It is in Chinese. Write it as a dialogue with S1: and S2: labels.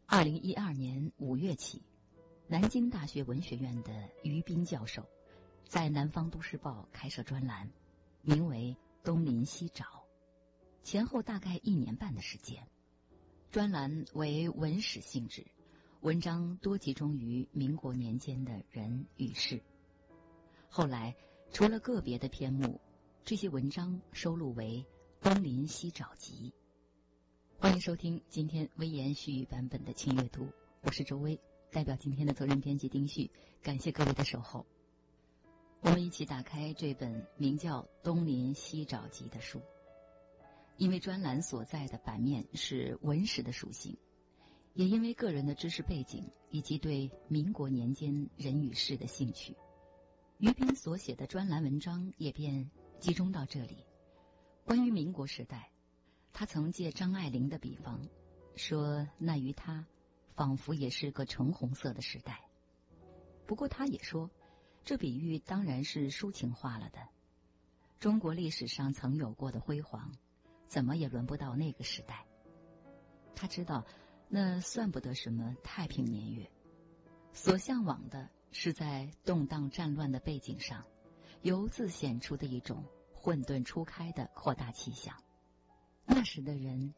S1: 2012年5月起，南京大学文学院的于斌教授在南方都市报开设专栏，名为《东临西找》，前后大概1年半的时间。专栏为文史性质，文章多集中于民国年间的人与事。后来除了个别的篇目，这些文章收录为《东临西找集》。欢迎收听今天微言絮语版本的轻阅读，我是周薇，代表今天的责任编辑丁旭，感谢各位的守候。我们一起打开这本名叫《东临西找集》的书。因为专栏所在的版面是文史的属性，也因为个人的知识背景以及对民国年间人与事的兴趣，于斌所写的专栏文章也便集中到这里。关于民国时代，他曾借张爱玲的比方说，那于他仿佛也是个橙红色的时代。不过他也说，这比喻当然是抒情化了的。中国历史上曾有过的辉煌，怎么也轮不到那个时代。他知道那算不得什么太平年月，所向往的是在动荡战乱的背景上，由自显出的一种混沌初开的扩大气象。那时的人